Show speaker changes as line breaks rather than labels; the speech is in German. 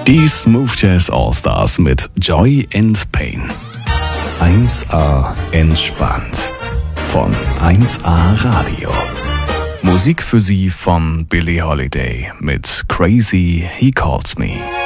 Die Smooth Jazz All-Stars mit Joy and Pain. 1A entspannt. Von 1A Radio. Musik für Sie von Billie Holiday mit Crazy He Calls Me.